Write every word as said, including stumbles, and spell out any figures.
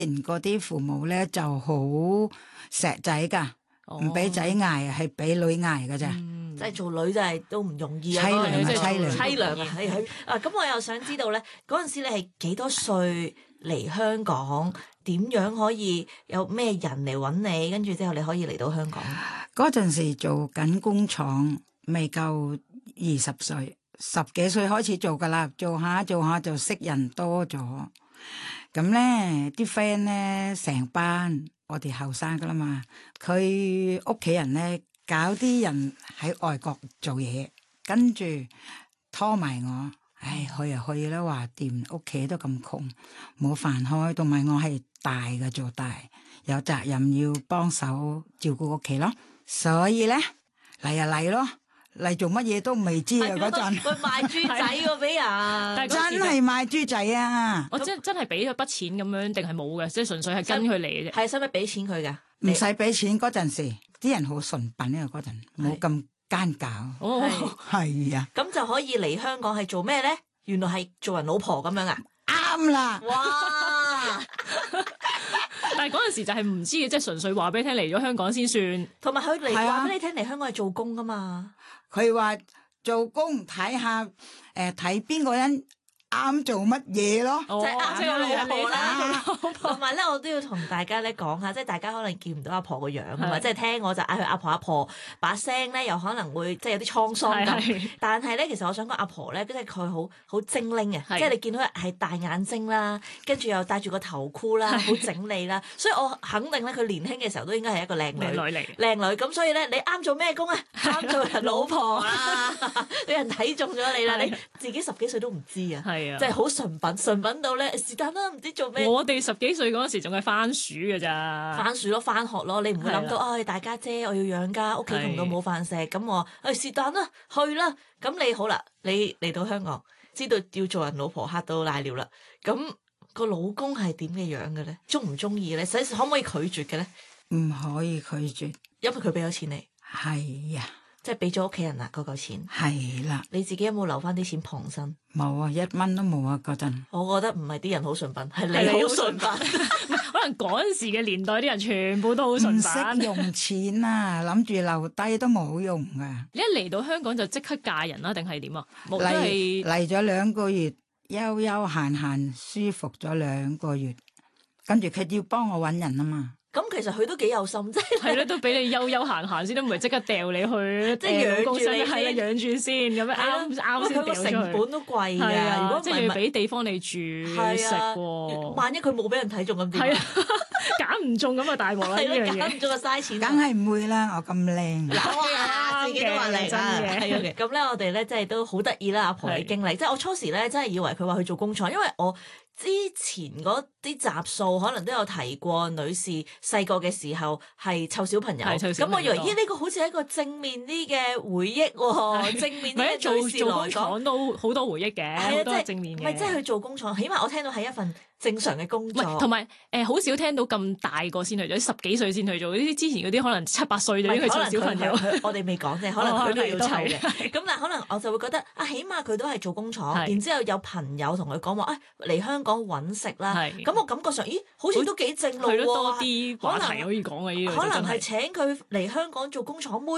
嗰啲父母咧就好錫仔噶，唔俾仔捱，係俾女捱噶咋。 嗯、即係做女真係都唔容易啊！ 淒涼即係淒涼淒涼啊！係係啊！咁我又想知道咧，嗰陣時你係幾多歲嚟香港？點樣可以有咩人嚟揾你？跟住之後你可以嚟到香港？ 嗰陣時做緊工廠，未夠二十歲，十幾歲開始做噶啦，做下做下就識人多咗。咁咧啲 friend 咧成班我哋後生噶啦嘛，佢屋企人咧搞啲人喺外國做嘢，跟住拖埋我，唉去就去啦，話掂屋企都咁窮，冇飯開，同埋我係大嘅做大，有責任要幫手照顧屋企咯，所以咧嚟就嚟咯。嚟做乜嘢都未知啊！嗰陣佢賣豬仔喎俾人， 但真係賣豬仔啊！ 我真真係俾咗筆錢咁樣，定係冇嘅？即係純粹係跟佢嚟嘅啫。 係使唔使俾錢佢㗎？ 唔使俾錢嗰陣時，啲人好純品啊！嗰陣冇咁奸狡。 哦， 係啊， 咁就可以嚟香港係做咩咧？原來係做人老婆咁樣啊！ 啱啦！ 哇！ 但係嗰陣時就係唔知嘅，即係純粹話俾你聽嚟咗香港先算。 同埋佢嚟係啊話俾你聽嚟香港係做工噶嘛。 佢話做工睇下，誒睇邊個人啱做乜嘢咯， 就係啱做老婆啦。 同同埋咧，我都要同大家咧講下，即係大家可能見唔到阿婆個樣啊嘛，即係聽我就嗌佢阿婆阿婆，把聲咧又可能會即係有啲滄桑咁。但係咧，其實我想講阿婆咧，即係佢好好精靈嘅，即係你見到係大眼睛啦，跟住又戴住個頭箍啦，好整理啦，所以我肯定咧，佢年輕嘅時候都應該係一個靚女嚟， 靚女。咁所以咧，你啱做咩工啊？啱做人老婆啦，俾人睇中咗你啦，你自己十幾歲都唔知啊。即係好純品，純品到咧是但啦，唔知做咩。 我哋十幾歲嗰陣時仲係番薯㗎咋， 番薯咯，翻學咯，你唔會諗到，唉、哎，大家姐我要養家，屋企窮到冇飯食，咁我唉是但啦，去啦。咁你好啦，你嚟到香港，知道要做人老婆，嚇到瀨尿啦。咁、個老公係點嘅樣嘅咧？中唔中意咧？使可唔可以拒絕嘅咧？ 唔可以拒絕， 因為佢俾咗錢你。 係啊。 即係俾咗屋企人啦，嗰嚿錢。 係啦。 你自己有冇留翻啲錢傍身？ 冇啊，一蚊都冇啊嗰陣。 我覺得唔係啲人好純品，係你好純品。 可能嗰陣時嘅年代啲人全部都好純品。 唔識用錢啊，諗住留低都冇用噶。 你一嚟到香港就即刻嫁人啦，定係點啊？ 嚟嚟咗兩個月，悠悠閒閒舒服咗兩個月，跟住佢要幫我搵人啊嘛。 咁其實佢都幾有心，即係係咯，都俾你悠悠閒閒先，都唔係即刻掉你去， 即係養住你， 係啦，養住先咁樣啱啱先掉出去。 成本都貴㗎，如果即係要俾地方你住食喎。 萬一佢冇俾人睇中咁點？ 係啊，揀唔中咁啊大鑊啦！呢樣嘢揀唔中就嘥錢。 梗係唔會啦，我咁靚。 嗱，自己都話靚真嘅。係咁咧，我哋咧即係都好得意啦，阿婆嘅經歷。即係我初時咧真係以為佢話去做工廠，因為我之前嗰啲集數可能都有提過，女士細個嘅時候係湊小朋友，咁我以為咦呢個好似係一個正面啲嘅回憶喎，正面啲嘅女士來講，做工廠都好多回憶嘅，好多正面嘅。 唔係即係去做工廠，起碼我聽到係一份正常嘅工作。 同埋誒好少聽到咁大個先去做，十幾歲先去做。呢啲之前嗰啲可能七八歲就已經去湊小朋友。 我哋未講啫，可能佢都要湊嘅。咁但係可能我就會覺得啊，起碼佢都係做工廠，然之後有朋友同佢講話，誒嚟香港揾食啦。咁我感覺上，咦，好似都幾正路喎。 多啲話題可以講嘅呢個， 可能係請佢嚟香港做工廠妹。